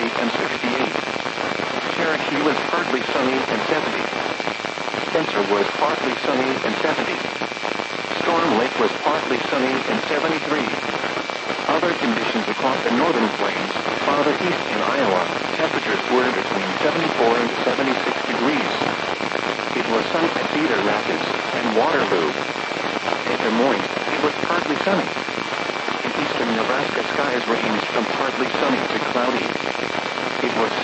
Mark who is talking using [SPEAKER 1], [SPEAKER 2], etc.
[SPEAKER 1] and 68. Cherokee was partly sunny and 70. Spencer was partly sunny and 70. Storm Lake was partly sunny and 73. Other conditions across the northern plains, farther east in Iowa, temperatures were between 74 and 76 degrees. It was sunny at Cedar Rapids and Waterloo. In Des Moines, it was partly sunny. In eastern Nebraska, skies ranged from partly sunny to cloudy. It was